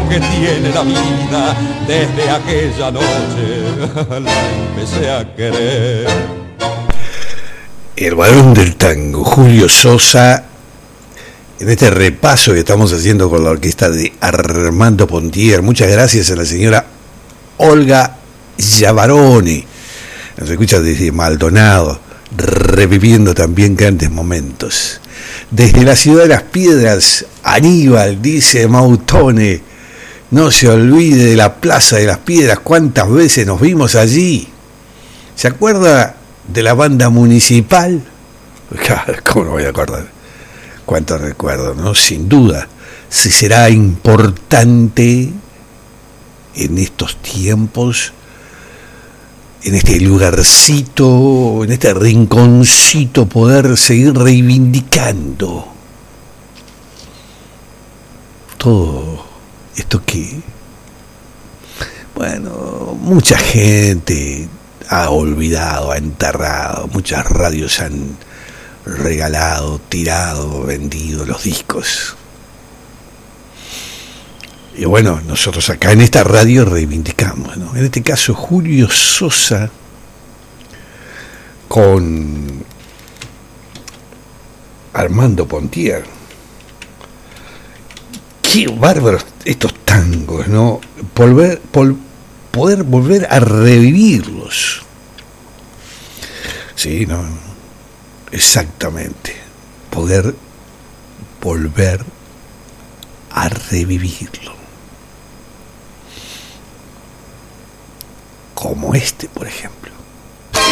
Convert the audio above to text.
que tiene la vida. Desde aquella noche la empecé a querer. El varón del tango, Julio Sosa, en este repaso que estamos haciendo con la orquesta de Armando Pontier. Muchas gracias a la señora Olga Giavaroni. Nos escucha desde Maldonado, reviviendo también grandes momentos. Desde la ciudad de las piedras, Aníbal dice Mautone, no se olvide de la Plaza de las Piedras, cuántas veces nos vimos allí. ¿Se acuerda de la banda municipal? ¿Cómo no voy a acordar? Cuántos recuerdos, ¿no? Sin duda, si será importante en estos tiempos, en este lugarcito, en este rinconcito, poder seguir reivindicando todo esto que, bueno, mucha gente ha olvidado, ha enterrado, muchas radios han regalado, tirado, vendido los discos. Y bueno, nosotros acá en esta radio reivindicamos, ¿no? En este caso Julio Sosa con Armando Pontier. Qué bárbaros estos tangos, ¿no? Poder volver a revivirlos. Sí, no, exactamente. Poder volver a revivirlo. Como este, por ejemplo.